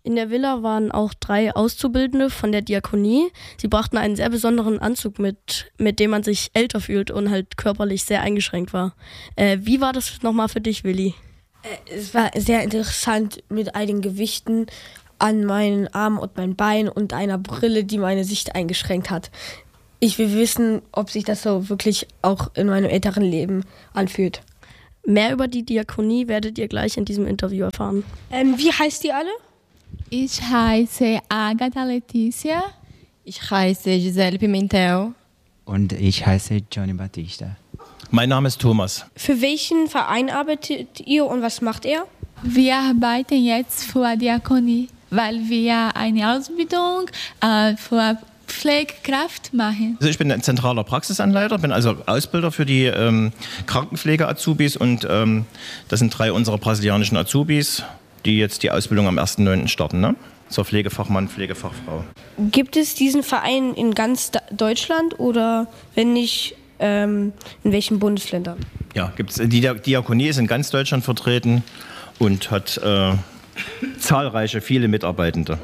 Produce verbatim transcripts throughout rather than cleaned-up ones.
In der Villa waren auch drei Auszubildende von der Diakonie. Sie brachten einen sehr besonderen Anzug mit, mit dem man sich älter fühlt und halt körperlich sehr eingeschränkt war. Äh, wie war das nochmal für dich, Willi? Es war sehr interessant mit einigen Gewichten an meinen Armen und meinen Beinen und einer Brille, die meine Sicht eingeschränkt hat. Ich will wissen, ob sich das so wirklich auch in meinem älteren Leben anfühlt. Mehr über die Diakonie werdet ihr gleich in diesem Interview erfahren. Ähm, wie heißt ihr alle? Ich heiße Agatha Letícia. Ich heiße Gisele Pimentel. Und ich heiße Johnny Batista. Mein Name ist Thomas. Für welchen Verein arbeitet ihr und was macht ihr? Wir arbeiten jetzt für Diakonie, weil wir eine Ausbildung äh, für Pflegekraft machen. Also ich bin ein zentraler Praxisanleiter, bin also Ausbilder für die ähm, Krankenpflege-Azubis und ähm, das sind drei unserer brasilianischen Azubis, die jetzt die Ausbildung am ersten neunten starten, ne? Zur Pflegefachmann, Pflegefachfrau. Gibt es diesen Verein in ganz Deutschland oder wenn nicht, ähm, in welchen Bundesländern? Ja, gibt's, die Diakonie ist in ganz Deutschland vertreten und hat äh, zahlreiche, viele Mitarbeitende.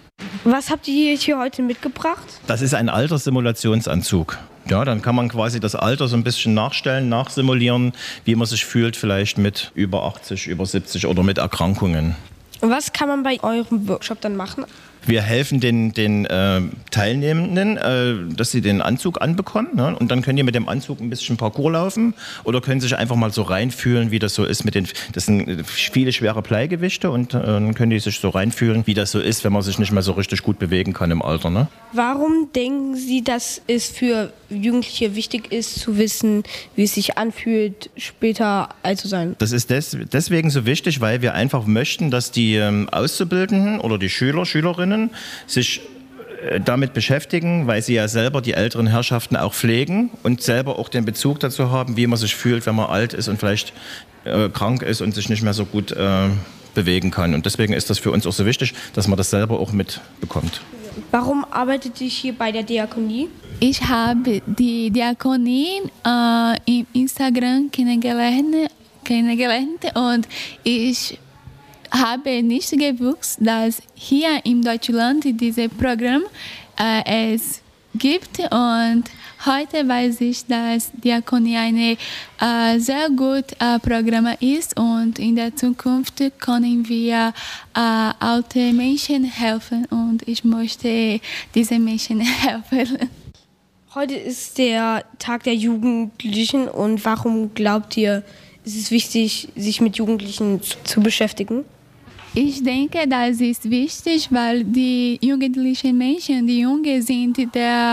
Was habt ihr hier heute mitgebracht? Das ist ein Alterssimulationsanzug. Ja, dann kann man quasi das Alter so ein bisschen nachstellen, nachsimulieren, wie man sich fühlt, vielleicht mit über achtzig, über siebzig oder mit Erkrankungen. Und was kann man bei eurem Workshop dann machen? Wir helfen den, den äh, Teilnehmenden, äh, dass sie den Anzug anbekommen, ne? Und dann können die mit dem Anzug ein bisschen Parcours laufen oder können sich einfach mal so reinfühlen, wie das so ist mit den, das sind viele schwere Bleigewichte und äh, dann können die sich so reinfühlen, wie das so ist, wenn man sich nicht mehr so richtig gut bewegen kann im Alter, ne? Warum denken Sie, dass es für Jugendliche wichtig ist, zu wissen, wie es sich anfühlt, später alt zu sein? Das ist des, deswegen so wichtig, weil wir einfach möchten, dass die ähm, Auszubildenden oder die Schüler, Schülerinnen sich damit beschäftigen, weil sie ja selber die älteren Herrschaften auch pflegen und selber auch den Bezug dazu haben, wie man sich fühlt, wenn man alt ist und vielleicht äh, krank ist und sich nicht mehr so gut äh, bewegen kann. Und deswegen ist das für uns auch so wichtig, dass man das selber auch mitbekommt. Warum arbeitet ihr hier bei der Diakonie? Ich habe die Diakonie äh, im Instagram kennengelernt, kennengelernt und ich habe nicht gewusst, dass hier in Deutschland dieses Programm äh, es gibt und heute weiß ich, dass Diakonie ein äh, sehr gutes äh, Programm ist und in der Zukunft können wir äh, alten Menschen helfen und ich möchte diesen Menschen helfen. Heute ist der Tag der Jugendlichen und warum glaubt ihr, ist es wichtig, sich mit Jugendlichen zu, zu beschäftigen? Ich denke, das ist wichtig, weil die jugendlichen Menschen, die Jungen sind die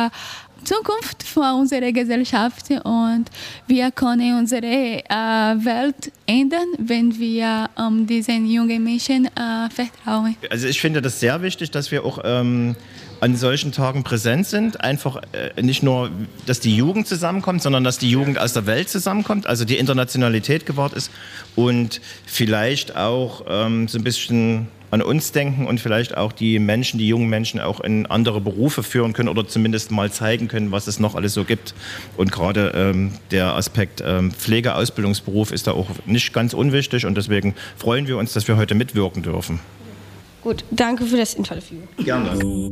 Zukunft von unserer Gesellschaft und wir können unsere äh, Welt ändern, wenn wir um, diesen jungen Menschen äh, vertrauen. Also ich finde das sehr wichtig, dass wir auch ähm, an solchen Tagen präsent sind. Einfach äh, nicht nur, dass die Jugend zusammenkommt, sondern dass die Jugend aus der Welt zusammenkommt, also die Internationalität gewahrt ist und vielleicht auch ähm, so ein bisschen an uns denken und vielleicht auch die Menschen, die jungen Menschen auch in andere Berufe führen können oder zumindest mal zeigen können, was es noch alles so gibt. Und gerade ähm, der Aspekt ähm, Pflegeausbildungsberuf ist da auch nicht ganz unwichtig und deswegen freuen wir uns, dass wir heute mitwirken dürfen. Gut, danke für das Interview. Gerne.